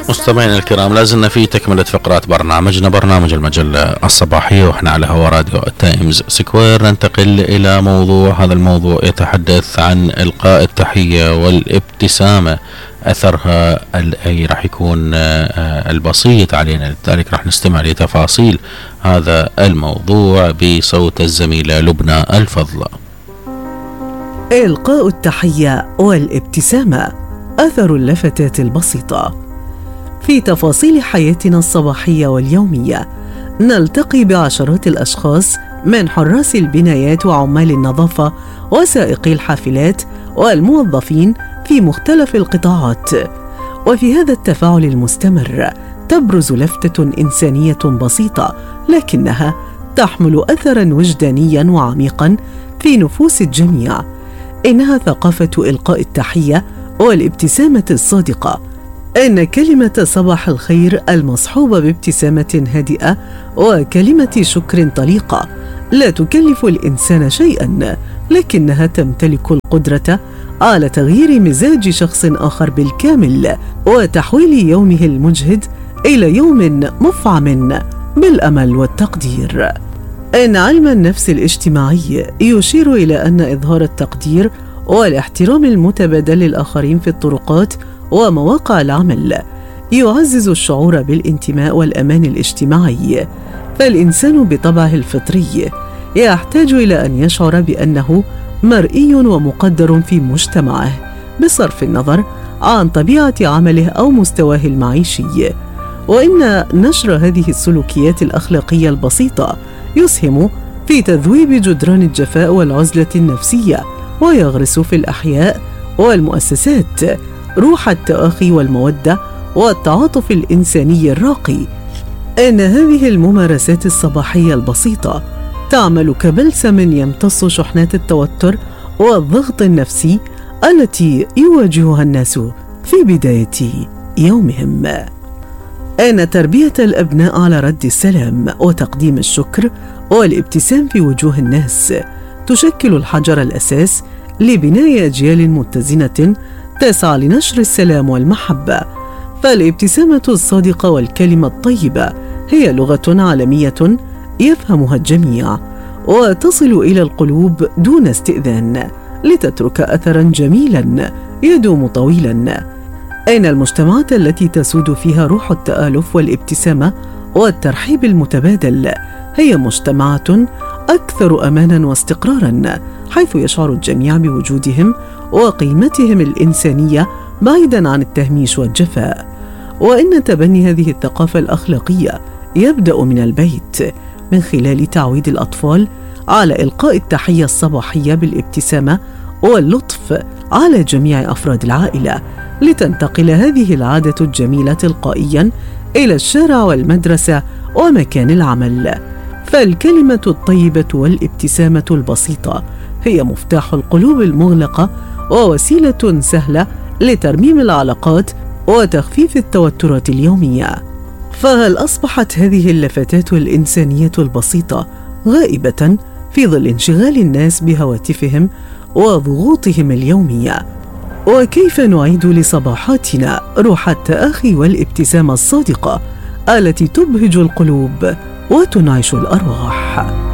مستمعينا الكرام، لازلنا في تكملة فقرات برنامجنا، برنامج المجلة الصباحية، وإحنا على هوا راديو التايمز سكوير. ننتقل إلى موضوع، هذا الموضوع يتحدث عن إلقاء التحية والابتسامة، أثرها أي راح يكون البسيط علينا. لذلك راح نستمع لتفاصيل هذا الموضوع بصوت الزميلة لبنى الفضل. إلقاء التحية والابتسامة، أثر اللفتات البسيطة. في تفاصيل حياتنا الصباحية واليومية نلتقي بعشرات الأشخاص، من حراس البنايات وعمال النظافة وسائقي الحافلات والموظفين في مختلف القطاعات. وفي هذا التفاعل المستمر تبرز لفتة إنسانية بسيطة، لكنها تحمل أثراً وجدانياً وعميقاً في نفوس الجميع. إنها ثقافة إلقاء التحية والابتسامة الصادقة. إن كلمة صباح الخير المصحوبة بابتسامة هادئة وكلمة شكر طليقة لا تكلف الإنسان شيئاً، لكنها تمتلك القدرة على تغيير مزاج شخص آخر بالكامل، وتحويل يومه المجهد إلى يوم مفعم بالأمل والتقدير. إن علم النفس الاجتماعي يشير إلى أن إظهار التقدير والاحترام المتبادل للآخرين في الطرقات ومواقع العمل يعزز الشعور بالانتماء والأمان الاجتماعي. فالإنسان بطبعه الفطري يحتاج إلى أن يشعر بأنه مرئي ومقدر في مجتمعه، بصرف النظر عن طبيعة عمله أو مستواه المعيشي. وإن نشر هذه السلوكيات الأخلاقية البسيطة يسهم في تذويب جدران الجفاء والعزلة النفسية، ويغرس في الأحياء والمؤسسات روح التآخي والمودة والتعاطف الإنساني الراقي. إن هذه الممارسات الصباحية البسيطة تعمل كبلسم يمتص شحنات التوتر والضغط النفسي التي يواجهها الناس في بداية يومهم. إن تربية الأبناء على رد السلام وتقديم الشكر والابتسام في وجوه الناس تشكل الحجر الأساس لبناء أجيال متزنة تسعى لنشر السلام والمحبة. فالابتسامة الصادقة والكلمة الطيبة هي لغة عالمية يفهمها الجميع، وتصل إلى القلوب دون استئذان، لتترك أثراً جميلاً يدوم طويلاً. أين المجتمعات التي تسود فيها روح التآلف والابتسامة والترحيب المتبادل هي مجتمعات أكثر أماناً واستقراراً، حيث يشعر الجميع بوجودهم وقيمتهم الإنسانية بعيداً عن التهميش والجفاء. وإن تبني هذه الثقافة الأخلاقية يبدأ من البيت، من خلال تعويد الأطفال على إلقاء التحية الصباحية بالابتسامة واللطف على جميع أفراد العائلة، لتنتقل هذه العادة الجميلة تلقائياً إلى الشارع والمدرسة ومكان العمل. فالكلمة الطيبة والابتسامة البسيطة هي مفتاح القلوب المغلقة ووسيلة سهلة لترميم العلاقات وتخفيف التوترات اليومية. فهل أصبحت هذه اللفتات الإنسانية البسيطة غائبة في ظل انشغال الناس بهواتفهم وضغوطهم اليومية؟ وكيف نعيد لصباحاتنا روح التآخي والابتسامة الصادقة التي تبهج القلوب وتنعش الأرواح؟